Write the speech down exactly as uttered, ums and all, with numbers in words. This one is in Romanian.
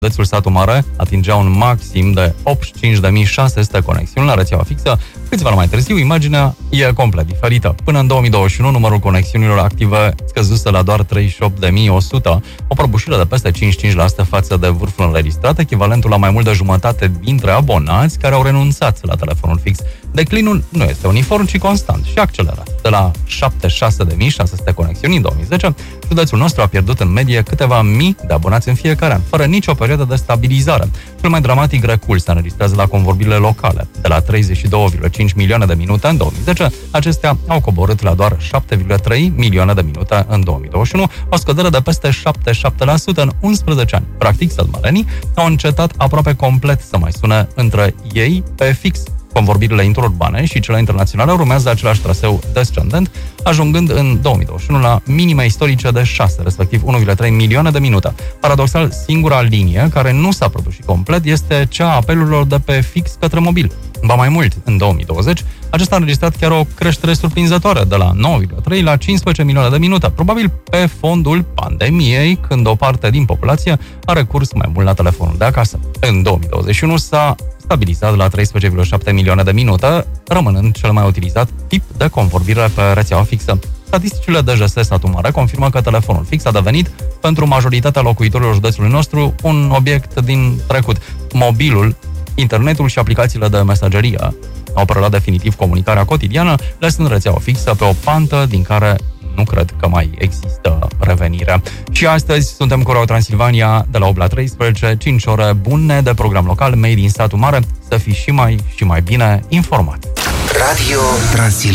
județul Satu Mare atingea un maxim de optzeci și cinci de mii șase sute conexiuni la rețeaua fixă. Câțiva mai târziu, imaginea e complet diferită. Până în două mii douăzeci și unu, numărul conexiunilor active scăzuse la doar treizeci și opt de mii o sută, o prăbușire de peste cincizeci și cinci la sută față de vârful înregistrat, echivalentul la mai mult de jumătate dintre abonați care au renunțat la telefonul fix. Declinul nu este uniform, ci constant și accelerat. De la șaptezeci și șase de mii șase sute conexiuni în două mii zece, județul nostru a pierdut în medie câteva mii de abonați în fiecare an, fără nicio perioadă de stabilizare. Cel mai dramatic recul se înregistrează la convorbirile locale. De la treizeci și doi virgulă cinci milioane de minute în două mii zece, acestea au coborât la doar șapte virgulă trei milioane de minute în două mii douăzeci și unu, o scădere de peste șaptezeci și șapte la sută în unsprezece ani. Practic, sălmarenii au încetat aproape complet să mai sune între ei pe fix. Convorbirile interurbane și cele internaționale urmează același traseu descendent, ajungând în două mii douăzeci și unu la minime istorice de șase, respectiv unu virgulă trei milioane de minute. Paradoxal, singura linie care nu s-a prăbușit complet este cea a apelurilor de pe fix către mobil. Ba mai mult, în două mii douăzeci, acesta a înregistrat chiar o creștere surprinzătoare, de la nouă virgulă trei la cincisprezece milioane de minute, probabil pe fondul pandemiei, când o parte din populație a recurs mai mult la telefonul de acasă. În două mii douăzeci și unu s-a stabilizat la treisprezece virgulă șapte milioane de minute, rămânând cel mai utilizat tip de convorbire pe rețeaua fixă. Statisticile D J S Satu Mare confirmă că telefonul fix a devenit, pentru majoritatea locuitorilor județului nostru, un obiect din trecut. Mobilul, internetul și aplicațiile de mesagerie au preluat definitiv comunicarea cotidiană, lăsând rețeaua fixă pe o pantă din care nu cred că mai există revenire. Și astăzi suntem cu Radio Transilvania de la opt la treisprezece, cinci ore bune de program local made in Satu Mare. Să fii și mai și mai bine informat. Radio Transilvania.